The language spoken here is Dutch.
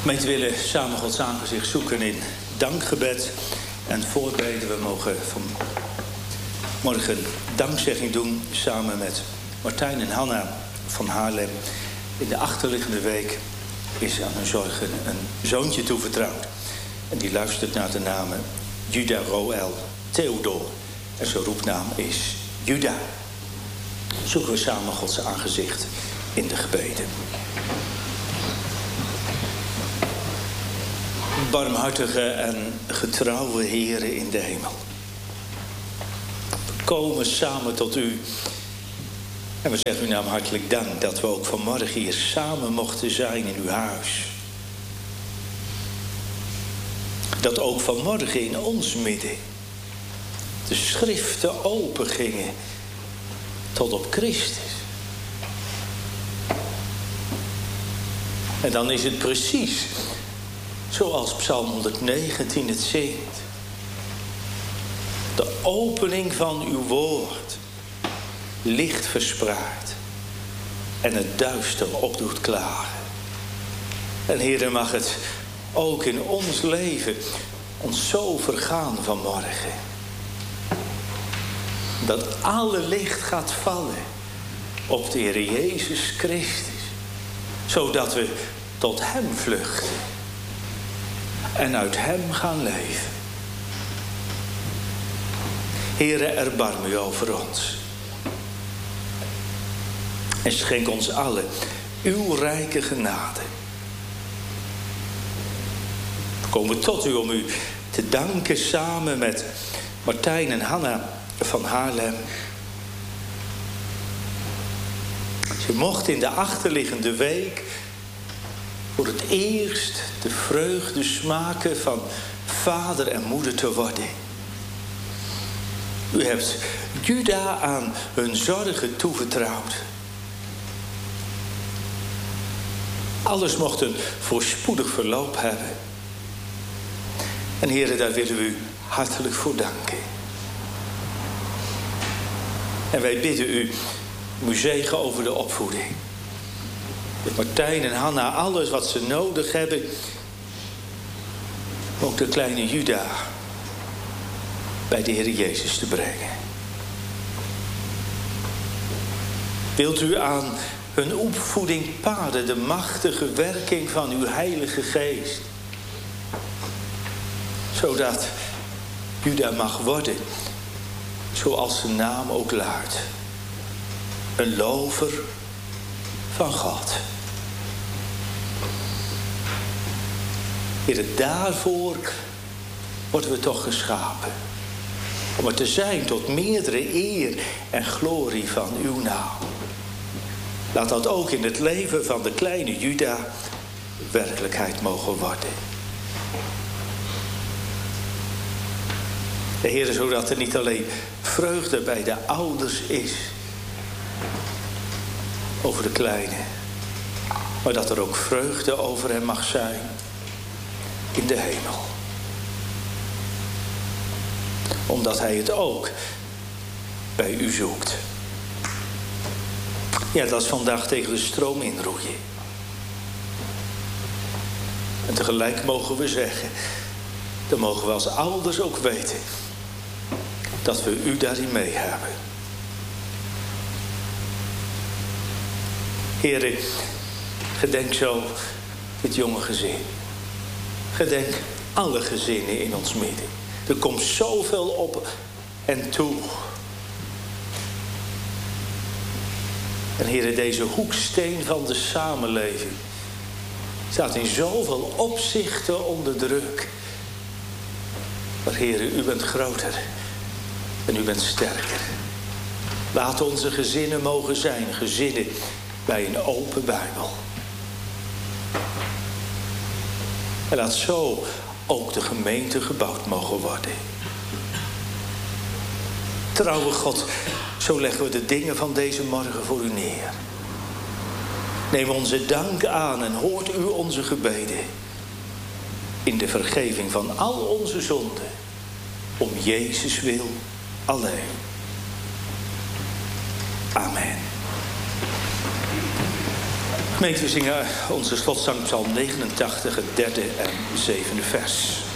Gemeente, willen samen Gods aangezicht zoeken in dankgebed en voorbeden. We mogen vanmorgen dankzegging doen samen met Martijn en Hanna van Haarlem. In de achterliggende week is aan hun zorgen een zoontje toevertrouwd. En die luistert naar de namen Juda Roel Theodor. En zijn roepnaam is Juda. Zoeken we samen Gods aangezicht in de gebeden. Barmhartige en getrouwe Heere in de hemel. We komen samen tot u. En we zeggen u naam hartelijk dank dat we ook vanmorgen hier samen mochten zijn in uw huis. Dat ook vanmorgen in ons midden de schriften open gingen tot op Christus. En dan is het precies zoals Psalm 119 het zingt. De opening van uw woord, licht verspreidt en het duister op doet klagen. En Heere, mag het ook in ons leven ons zo vergaan vanmorgen. Dat alle licht gaat vallen op de Heer Jezus Christus. Zodat we tot hem vluchten. En uit hem gaan leven. Heere, erbarm u over ons. En schenk ons allen uw rijke genade. We komen tot u om u te danken samen met Martijn en Hanna van Haarlem. Ze mocht in de achterliggende week voor het eerst de vreugde smaken van vader en moeder te worden. U hebt Juda aan hun zorgen toevertrouwd. Alles mocht een voorspoedig verloop hebben. En Heere, daar willen we u hartelijk voor danken. En wij bidden u, uw zegen over de opvoeding. Met Martijn en Hanna alles wat ze nodig hebben. Ook de kleine Juda bij de Heer Jezus te brengen. Wilt u aan hun opvoeding paden de machtige werking van uw Heilige Geest. Zodat Juda mag worden, zoals zijn naam ook luidt. Een lover van God. Heer, daarvoor worden we toch geschapen. Om er te zijn tot meerdere eer en glorie van uw naam. Laat dat ook in het leven van de kleine Juda werkelijkheid mogen worden. De Heer, zodat er niet alleen vreugde bij de ouders is over de kleine, maar dat er ook vreugde over hem mag zijn in de hemel. Omdat hij het ook bij u zoekt. Ja, dat is vandaag tegen de stroom inroeien. En tegelijk mogen we zeggen, dan mogen we als ouders ook weten dat we u daarin mee hebben. Heere, gedenk zo dit jonge gezin. Gedenk alle gezinnen in ons midden. Er komt zoveel op en toe. En Heere, deze hoeksteen van de samenleving staat in zoveel opzichten onder druk. Maar Heere, u bent groter en u bent sterker. Laat onze gezinnen mogen zijn, gezinnen bij een open Bijbel. En laat zo ook de gemeente gebouwd mogen worden. Trouwe God, zo leggen we de dingen van deze morgen voor u neer. Neem onze dank aan en hoort u onze gebeden. In de vergeving van al onze zonden. Om Jezus wil alleen. Amen. Gemeente, we zingen onze slotzang Psalm 89, het derde en zevende vers.